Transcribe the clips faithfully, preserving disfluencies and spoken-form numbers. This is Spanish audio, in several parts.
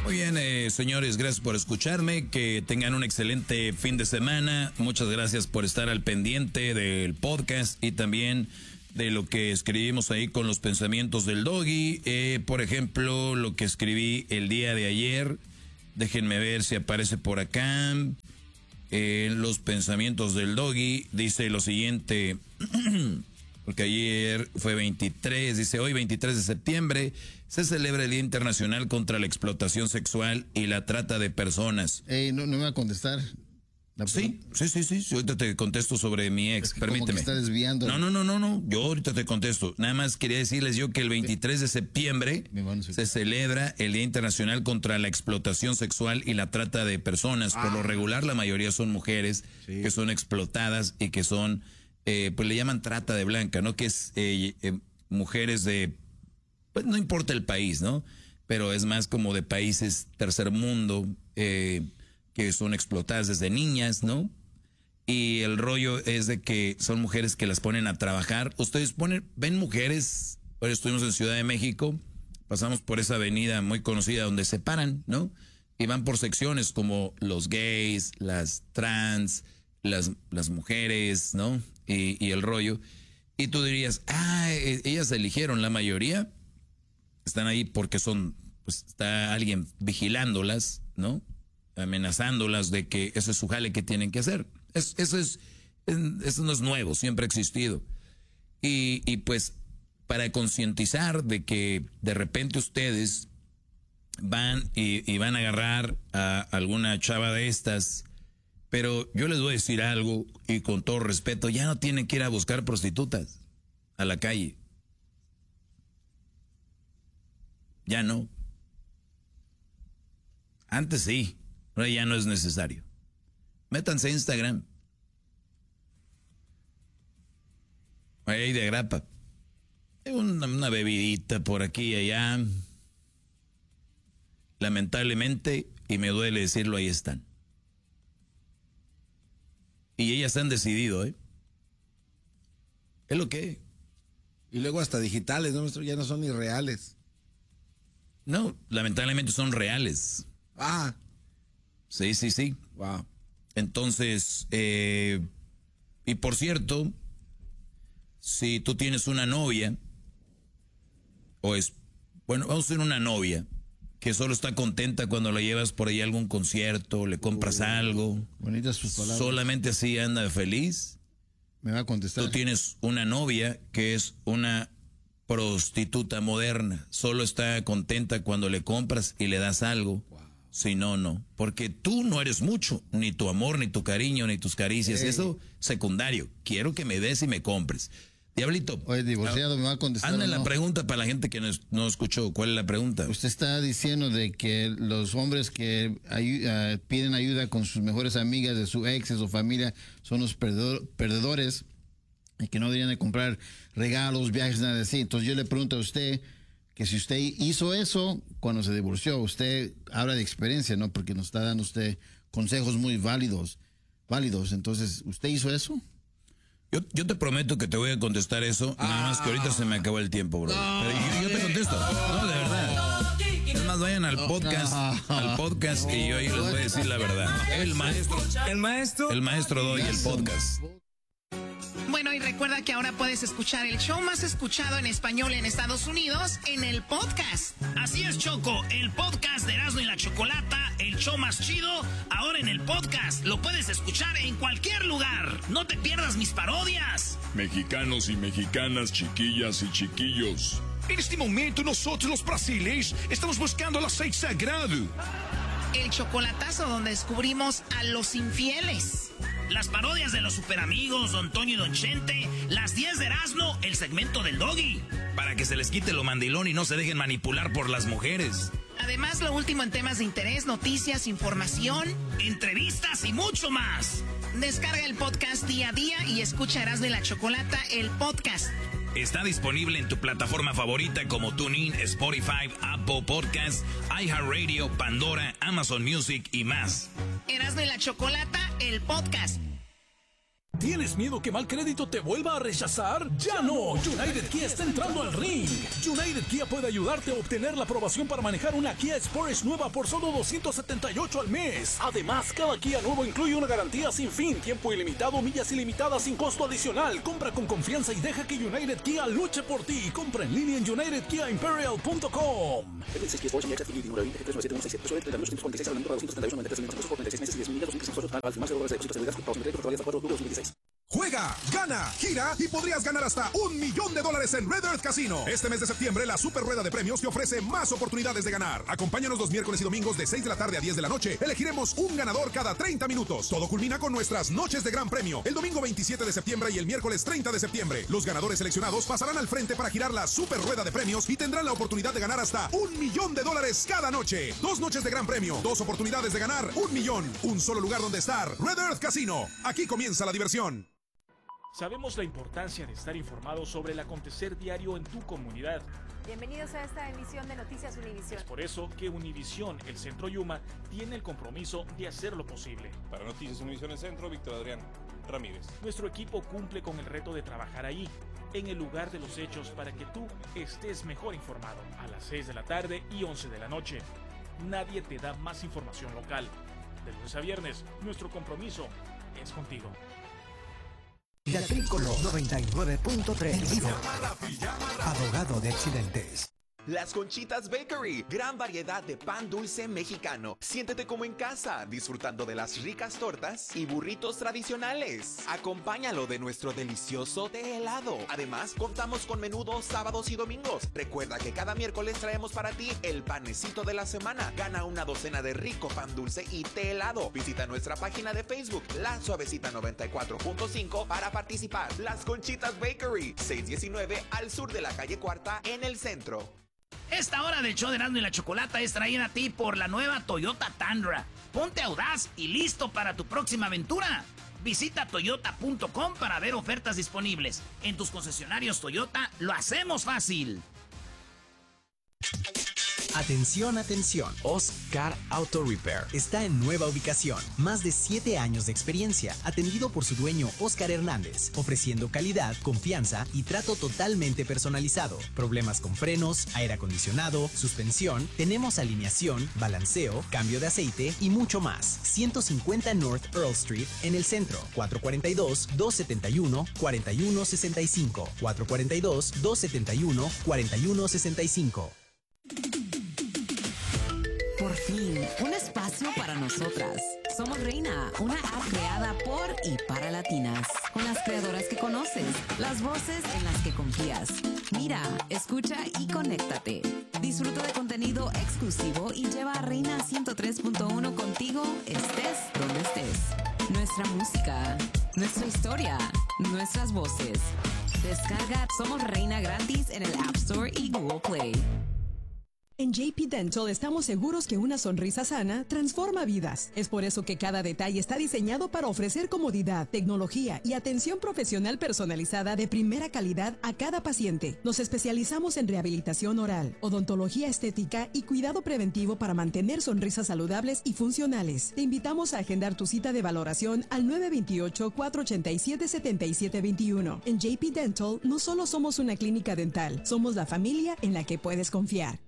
Muy bien, eh, señores, gracias por escucharme, que tengan un excelente fin de semana. Muchas gracias por estar al pendiente del podcast y también de lo que escribimos ahí con los pensamientos del Doggy. Eh, por ejemplo, lo que escribí el día de ayer, déjenme ver si aparece por acá. Eh, los pensamientos del Doggy dice lo siguiente, porque ayer fue veintitrés, dice hoy veintitrés de septiembre, se celebra el Día Internacional contra la Explotación Sexual y la Trata de Personas. Ey, no, no me va a contestar. Sí, sí, sí, sí, sí, ahorita te contesto sobre mi ex, es que permíteme. Como que está desviando. No, no, no, no, no, yo ahorita te contesto. Nada más quería decirles yo que el veintitrés de septiembre se celebra el Día Internacional contra la Explotación Sexual y la Trata de Personas. Ah. Por lo regular la mayoría son mujeres sí. que son explotadas y que son, eh, pues le llaman trata de blanca, ¿no? Que es eh, eh, mujeres de, pues no importa el país, ¿no? Pero es más como de países tercer mundo, eh, que son explotadas desde niñas, ¿no? Y el rollo es de que son mujeres que las ponen a trabajar. Ustedes ponen, ven mujeres, hoy estuvimos en Ciudad de México, pasamos por esa avenida muy conocida donde se paran, ¿no? Y van por secciones como los gays, las trans, las, las mujeres, ¿no? Y, y el rollo. Y tú dirías, ah, ellas eligieron, la mayoría están ahí porque son, pues está alguien vigilándolas, ¿no? Amenazándolas de que ese es su jale que tienen que hacer. Es, eso es, eso no es nuevo, siempre ha existido. Y, y pues para concientizar de que de repente ustedes van y, y van a agarrar a alguna chava de estas, pero yo les voy a decir algo y con todo respeto, ya no tienen que ir a buscar prostitutas a la calle. Ya no. Antes sí. Ahora ya no es necesario. Métanse a Instagram. Ahí de grapa. Una, una bebidita por aquí y allá. Lamentablemente, y me duele decirlo, ahí están. Y ellas han decidido, ¿eh? Es lo que. Y luego hasta digitales, ¿no? Ya no son ni reales. No, lamentablemente son reales. Ah. Sí, sí, sí. Wow. Entonces, eh, y por cierto, si tú tienes una novia, o es, bueno, vamos a decir una novia, que solo está contenta cuando la llevas por ahí a algún concierto, le compras uh, algo. Bonitas sus palabras. Solamente así anda feliz. Me va a contestar. Tú tienes una novia que es una prostituta moderna, solo está contenta cuando le compras y le das algo. Wow. Si no, no. Porque tú no eres mucho. Ni tu amor, ni tu cariño, ni tus caricias. Hey. Eso, secundario. Quiero que me des y me compres. Diablito. Oye, divorciado, me va a contestar. Anda no? la pregunta para la gente que no, no escuchó. ¿Cuál es la pregunta? Usted está diciendo de que los hombres que ayu uh, piden ayuda con sus mejores amigas de su ex o familia son los perdedor perdedores y que no deberían de comprar regalos, viajes, nada así. Entonces yo le pregunto a usted que si usted hizo eso cuando se divorció, usted habla de experiencia, ¿no? Porque nos está dando usted consejos muy válidos, válidos. Entonces, ¿usted hizo eso? Yo, yo te prometo que te voy a contestar eso, ah, nada más que ahorita se me acabó el tiempo, bro. No, Pero yo, yo te contesto, no, de verdad. Es más, vayan al podcast, no. al podcast y yo ahí les voy a decir la verdad. El maestro, el maestro, el maestro doy el podcast. Bueno, y recuerda que ahora puedes escuchar el show más escuchado en español en Estados Unidos en el podcast. Así es, Choco, el podcast de Erasmo y la Chocolata, el show más chido, ahora en el podcast. Lo puedes escuchar en cualquier lugar. No te pierdas mis parodias. Mexicanos y mexicanas, chiquillas y chiquillos. En este momento nosotros los brasileños estamos buscando el aceite sagrado. El chocolatazo donde descubrimos a los infieles. Las parodias de los superamigos, Don Toño y Don Chente. Las diez de Erasmo, el segmento del Doggy. Para que se les quite lo mandilón y no se dejen manipular por las mujeres. Además, lo último en temas de interés, noticias, información, entrevistas y mucho más. Descarga el podcast día a día y escucha Erasmo y la Chocolata, el podcast. Está disponible en tu plataforma favorita como TuneIn, Spotify, Apple Podcasts, iHeartRadio, Pandora, Amazon Music y más. Erasmo y la Chocolata, el podcast. ¿Tienes miedo que mal crédito te vuelva a rechazar? ¡Ya no! United Kia está entrando al ring. United Kia puede ayudarte a obtener la aprobación para manejar una Kia Sportage nueva por solo doscientos setenta y ocho al mes. Además, cada Kia nuevo incluye una garantía sin fin, tiempo ilimitado, millas ilimitadas sin costo adicional. Compra con confianza y deja que United Kia luche por ti. Compra en línea en united kia imperial punto com. Juega, gana, gira y podrías ganar hasta un millón de dólares en Red Earth Casino. Este mes de septiembre, la super rueda de premios te ofrece más oportunidades de ganar. Acompáñanos los miércoles y domingos de seis de la tarde a diez de la noche. Elegiremos un ganador cada treinta minutos. Todo culmina con nuestras noches de gran premio. El domingo veintisiete de septiembre y el miércoles treinta de septiembre. Los ganadores seleccionados pasarán al frente para girar la super rueda de premios y tendrán la oportunidad de ganar hasta un millón de dólares cada noche. Dos noches de gran premio, dos oportunidades de ganar un millón. Un solo lugar donde estar. Red Earth Casino. Aquí comienza la diversión. Sabemos la importancia de estar informados sobre el acontecer diario en tu comunidad. Bienvenidos a esta emisión de Noticias Univisión. Es por eso que Univisión, el Centro Yuma, tiene el compromiso de hacer lo posible. Para Noticias Univisión el Centro, Víctor Adrián Ramírez. Nuestro equipo cumple con el reto de trabajar ahí, en el lugar de los hechos, para que tú estés mejor informado. A las seis de la tarde y once de la noche. Nadie te da más información local. De lunes a viernes, nuestro compromiso es contigo. La Tricolor noventa y nueve punto tres. Abogado de accidentes. Las Conchitas Bakery, gran variedad de pan dulce mexicano. Siéntete como en casa, disfrutando de las ricas tortas y burritos tradicionales. Acompáñalo de nuestro delicioso té helado. Además, contamos con menudos sábados y domingos. Recuerda que cada miércoles traemos para ti el panecito de la semana. Gana una docena de rico pan dulce y té helado. Visita nuestra página de Facebook, La Suavecita noventa y cuatro punto cinco, para participar. Las Conchitas Bakery, seiscientos diecinueve al sur de la calle Cuarta, en el centro. Esta hora del show de Erasmo y la Chocolata es traída a ti por la nueva Toyota Tundra. Ponte audaz y listo para tu próxima aventura. Visita toyota punto com para ver ofertas disponibles. En tus concesionarios Toyota lo hacemos fácil. Atención, atención. Oscar Auto Repair está en nueva ubicación. Más de siete años de experiencia, atendido por su dueño Oscar Hernández, ofreciendo calidad, confianza y trato totalmente personalizado. Problemas con frenos, aire acondicionado, suspensión, tenemos alineación, balanceo, cambio de aceite y mucho más. ciento cincuenta North Earl Street en el centro. cuatro cuatro dos, dos siete uno, cuatro uno seis cinco. cuatro cuatro dos, dos siete uno, cuatro uno seis cinco. Por fin, un espacio para nosotras. Somos Reina, una app creada por y para latinas, con las creadoras que conoces, las voces en las que confías. Mira, escucha y conéctate. Disfruta de contenido exclusivo y lleva a Reina ciento tres punto uno contigo, estés donde estés. Nuestra música, nuestra historia, nuestras voces. Descarga Somos Reina gratis en el App Store y Google Play. En J P Dental estamos seguros que una sonrisa sana transforma vidas. Es por eso que cada detalle está diseñado para ofrecer comodidad, tecnología y atención profesional personalizada de primera calidad a cada paciente. Nos especializamos en rehabilitación oral, odontología estética y cuidado preventivo para mantener sonrisas saludables y funcionales. Te invitamos a agendar tu cita de valoración al nueve dos ocho, cuatro ocho siete, siete siete dos uno. En J P Dental no solo somos una clínica dental, somos la familia en la que puedes confiar.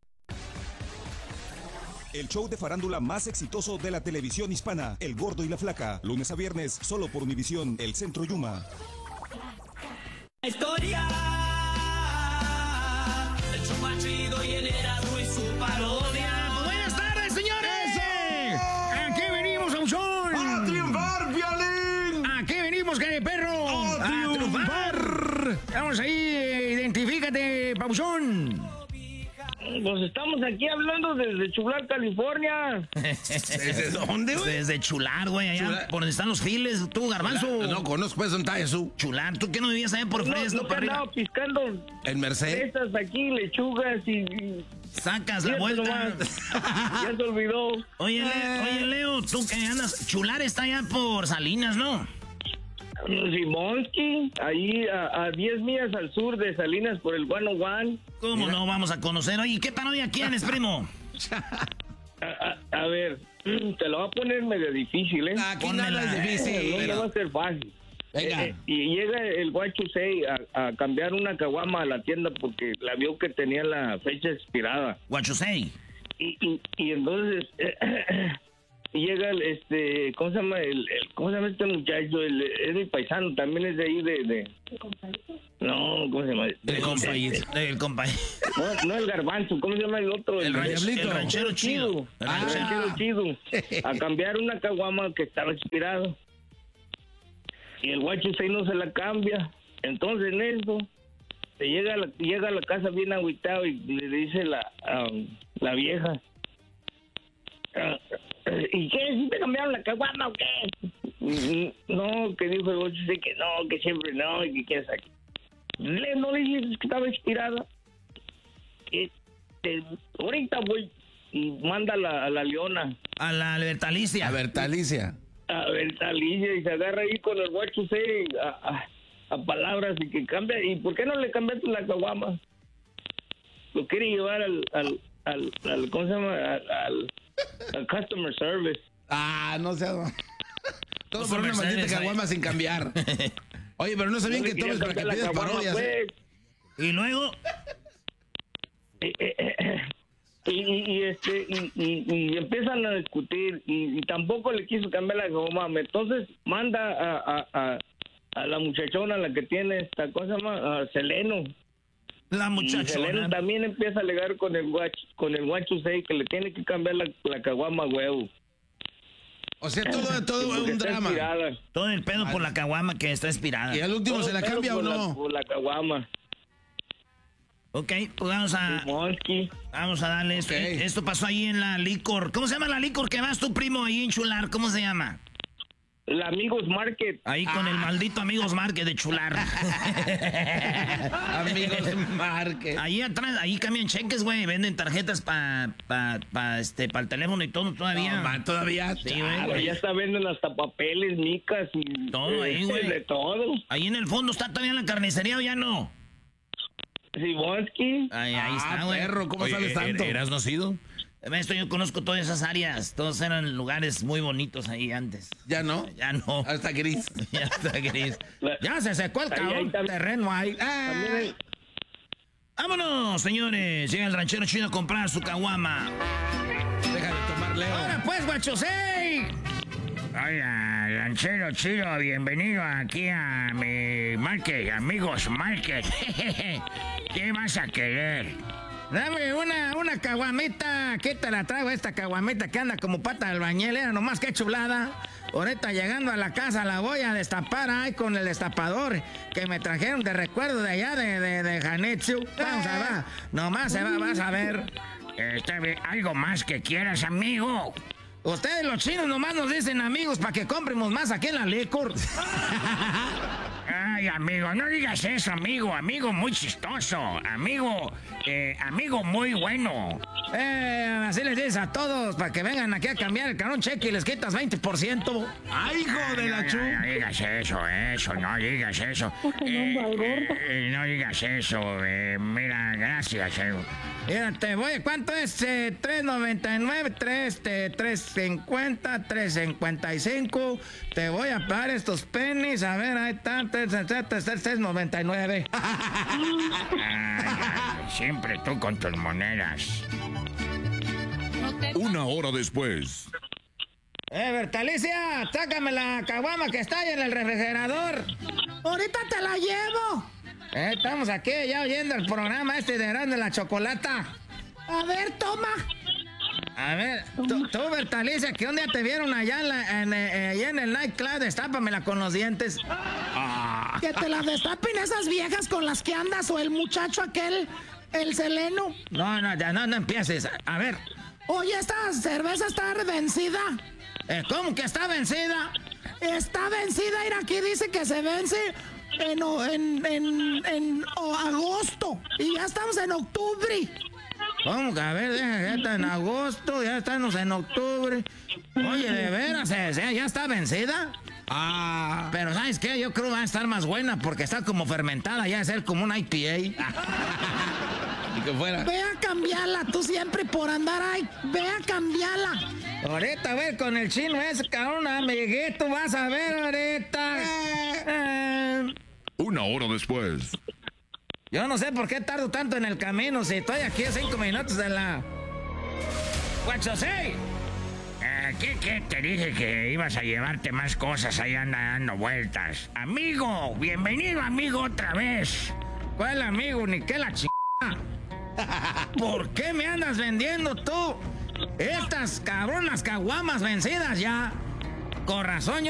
El show de farándula más exitoso de la televisión hispana, El Gordo y la Flaca. Lunes a viernes, solo por Univisión, el Centro Yuma. Historia. El show más chido y el Erasmo y su parodia. Buenas tardes, señores. ¿A qué venimos, Sauzón? ¡A triunfar, Violín! ¿A qué venimos, cara perro? ¡A triunfar! Vamos ahí, identifícate, Pauzón. Pues estamos aquí hablando desde Chular, California. ¿Desde dónde, güey? Desde Chular, güey, allá Chular. por donde están los giles. Tú, Garbanzo. No, no conozco, pues, ¿dónde está eso? Chular, ¿tú qué no vivías allá por No, Fresno, no para arriba? andaba piscando ¿En Merced? fresas aquí, lechugas y... y Sacas la fíjate vuelta. nomás. Ya se olvidó. Oye, Le- oye, Leo, tú que andas... Chular está allá por Salinas, ¿no? Simonski, ahí a, a diez millas al sur de Salinas por el ciento uno. ¿Cómo Mira. no vamos a conocer? Oye, ¿qué parodia quieres, primo? A, a- a ver, te lo voy a poner medio difícil, ¿eh? Aquí nada es difícil. No, no pero- va a ser fácil. Venga. Eh, y llega el Guachusei a, a cambiar una caguama a la tienda porque la vio que tenía la fecha expirada. Guachusei. Y, y, y entonces eh, y llega el, este, ¿cómo se llama? El, el, ¿Cómo se llama este muchacho? El, es mi paisano, también es de ahí de... de... No, ¿cómo se llama? El compañero. El compañero. No, no el garbanzo, ¿cómo se llama el otro? El, el, ranch, el ranchero chido. El ah. ranchero chido. A cambiar una caguama que estaba expirada. Y el Guachusei no se la cambia. Entonces en eso, se llega a la, llega a la casa bien agüitado y le dice la, um, la vieja. Uh, ¿Y qué? ¿Sí te cambiaron la caguama o qué? No, que dijo el Guachusei que no, que siempre no, y que quién sabe. Le, no le dijiste que estaba expirada. Este, ahorita voy y manda a la, a la Leona. A la Bertalicia. A Bertalicia. A Bertalicia y se agarra ahí con el Guachusei a, a, a palabras y que cambia. ¿Y por qué no le cambiaste la caguama? Lo quiere llevar al, al, al, al ¿cómo se llama? Al, al, al customer service. Ah, no sé. Todo por una maldita caguama sin cambiar. Oye, pero no sabían no que tomes para que pides parodias. Pues. Y luego... Eh, eh, eh, y, y, y este y, y, y empiezan a discutir y, y tampoco le quiso cambiar la caguama. Entonces manda a, a, a, a la muchachona, la que tiene esta cosa, a Seleno. La muchachona. Y Seleno también empieza a alegar con el guach, con el Guachusei que le tiene que cambiar la, la caguama, huevo. O sea, todo, todo es un drama. Inspirada. Todo el pedo por la caguama que está inspirada. ¿Y al último todo se la cambia o no? La, por la caguama. Ok, pues vamos a... Vamos a darle esto. Okay. Esto pasó ahí en la licor. ¿Cómo se llama la licor que vas tu primo ahí en Chular? ¿Cómo se llama? El Amigos Market. Ahí con ah. el maldito Amigos Market de Chular. Amigos Market. Ahí atrás, ahí cambian cheques, güey. Venden tarjetas para pa, pa, este, pa el teléfono y todo todavía. No, man, todavía. Sí, güey. Ya está venden hasta papeles, micas y... Todo ahí, güey. De todo. Ahí en el fondo está todavía la carnicería o ya no. Simonski. Ahí, ahí ah, está, güey. Perro, ¿cómo Oye, sabes tanto? ¿Eras nacido? Esto yo conozco todas esas áreas. Todos eran lugares muy bonitos ahí antes. ¿Ya no? Ya no. Hasta gris. Ya está gris. Ya se secó el cabrón. Terreno ahí. Ah. Vámonos, señores. Llega el ranchero chino a comprar su caguama. Deja de tomar, Leo. Ahora pues, Guachusei. Hola, ranchero chido, bienvenido aquí a mi market, Amigos Market. ¿Qué vas a querer? Dame una, una caguamita, ¿qué te la traigo esta caguamita que anda como pata de albañil? Era nomás que chulada. Ahorita llegando a la casa la voy a destapar ahí con el destapador que me trajeron de recuerdo de allá de, de, de Hanetsu. Vamos a ver, nomás se va, vas a ver. Este, ¿algo más que quieras, amigo? Ustedes los chinos nomás nos dicen amigos para que compremos más aquí en la licor. Ay, amigo, no digas eso, amigo. Amigo muy chistoso. Amigo, eh, amigo muy bueno. Eh, así les dices a todos para que vengan aquí a cambiar el carón cheque y les quitas veinte por ciento. Ay, hijo de la chu. No, no digas eso, eso, no digas eso. Eh, eh, no digas eso. Eh, mira, gracias. Eh. Mira, te voy, ¿cuánto es? Eh, tres noventa y nueve, tres, eh, tres cincuenta, tres cincuenta y cinco. Te voy a pagar estos pennies. A ver, ahí están, tres noventa y nueve. Siempre tú con tus monedas. Una hora después. Eh, Bertalicia, sácame la caguama que está ahí en el refrigerador. Ahorita te la llevo. Eh, estamos aquí ya oyendo el programa este de Erasmo y la Chocolata. A ver, toma. A ver, tú, tú Bertalicia, ¿qué dónde te vieron allá en, la, en, eh, allá en el nightclub? Destápamela con los dientes. Ah. Que te las destapen esas viejas con las que andas o el muchacho aquel, el Seleno. No, no, ya no, no empieces. A ver. Oye, esta cerveza está vencida. Eh, ¿Cómo que está vencida? Está vencida, y aquí dice que se vence en, en, en, en oh, agosto. Y ya estamos en octubre. ¿Cómo que? A ver, deja, ya está en agosto, ya estamos en octubre. Oye, de veras, ¿eh? ¿Ya está vencida? Ah. Pero ¿sabes qué? Yo creo que va a estar más buena porque está como fermentada, ya va a ser como un I P A. Y que fuera. Ve a cambiarla, tú siempre por andar ahí. Ve a cambiarla. Ahorita, a ver, con el chino ese, cabrón, amiguito, vas a ver ahorita. Eh. Eh, Una hora después. Yo no sé por qué tardo tanto en el camino si estoy aquí a cinco minutos de la... What you say? Eh, ¿qué, ¿Qué te dije que ibas a llevarte más cosas? Ahí anda dando vueltas. Amigo, bienvenido amigo otra vez. ¿Cuál amigo? Ni qué la chingada. ¿Por qué me andas vendiendo tú estas cabronas caguamas vencidas ya? Con razón yo